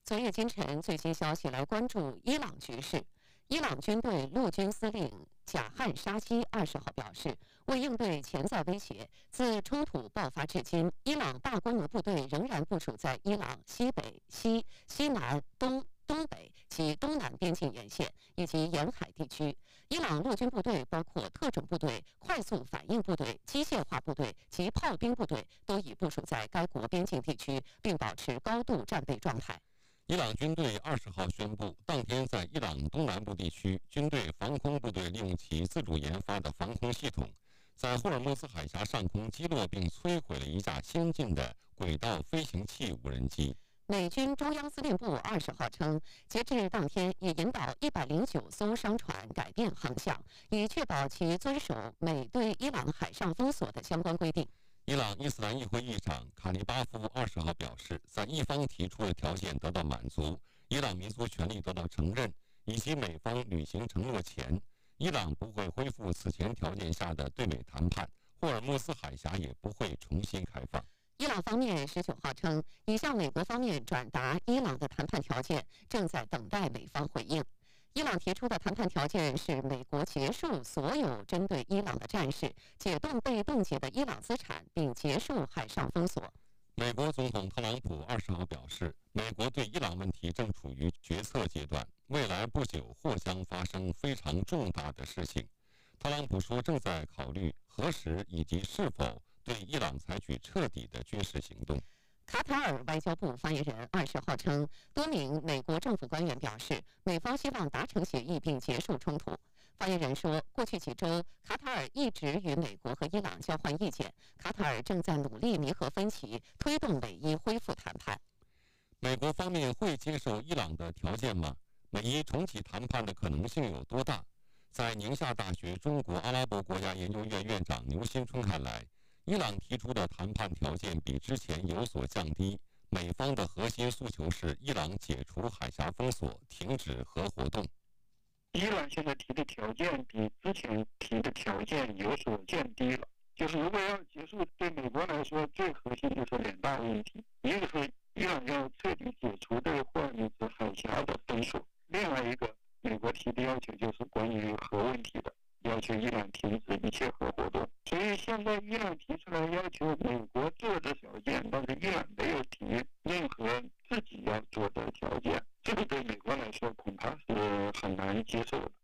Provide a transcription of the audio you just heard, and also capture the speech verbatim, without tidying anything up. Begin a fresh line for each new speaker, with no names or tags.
昨夜今晨，最新消息来关注伊朗局势。伊朗军队陆军司令贾汉沙基二十号表示，为应对潜在威胁，自冲突爆发至今，伊朗大规模部队仍然部署在伊朗西北、西、西南、东。东北及东南边境沿线以及沿海地区，伊朗陆军部队包括特种部队、快速反应部队、机械化部队及炮兵部队都已部署在该国边境地区，并保持高度战备状态。
伊朗军队二十号宣布，当天在伊朗东南部地区，军队防空部队利用其自主研发的防空系统，在霍尔木兹海峡上空击落并摧毁了一架先进的轨道飞行器无人机。
美军中央司令部二十号称，截至当天已引导一百零九艘商船改变航向，以确保其遵守美对伊朗海上封锁的相关规定。
伊朗伊斯兰议会议长卡利巴夫二十号表示，在伊方提出的条件得到满足，伊朗民族权利得到承认，以及美方履行承诺前，伊朗不会恢复此前条件下的对美谈判，霍尔木兹海峡也不会重新开放。
伊朗方面十九号称，已向美国方面转达伊朗的谈判条件，正在等待美方回应。伊朗提出的谈判条件是美国结束所有针对伊朗的战事，解冻被冻结的伊朗资产，并结束海上封锁。
美国总统特朗普二十号表示，美国对伊朗问题正处于决策阶段，未来不久或将发生非常重大的事情。特朗普说，正在考虑何时以及是否对伊朗采取彻底的军事行动。
卡塔尔外交部发言人二十号称，多名美国政府官员表示，美方希望达成协议并结束冲突。发言人说，过去几周，卡塔尔一直与美国和伊朗交换意见，卡塔尔正在努力弥合分歧，推动美伊恢复谈判。
美国方面会接受伊朗的条件吗？美伊重启谈判的可能性有多大？在宁夏大学中国阿拉伯国家研究院院长牛新春看来，伊朗提出的谈判条件比之前有所降低，美方的核心诉求是伊朗解除海峡封锁，停止核活动。
伊朗现在提的条件比之前提的条件有所降低了，就是如果要结束，对美国来说最核心就是两大问题，一个是伊朗要彻底解除对霍尔木兹海峡的封锁，另外一个美国提的要求就是关于核问题的，要求伊朗停止一切核活动。所以现在伊朗提出来要求美国做的条件，但是伊朗没有提任何自己要做的条件，这个对美国来说恐怕是很难接受的。